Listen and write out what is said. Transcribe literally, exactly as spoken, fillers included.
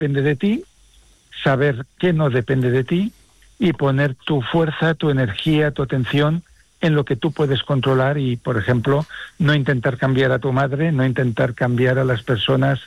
depende de ti, saber qué no depende de ti y poner tu fuerza, tu energía, tu atención en lo que tú puedes controlar y, por ejemplo, no intentar cambiar a tu madre, no intentar cambiar a las personas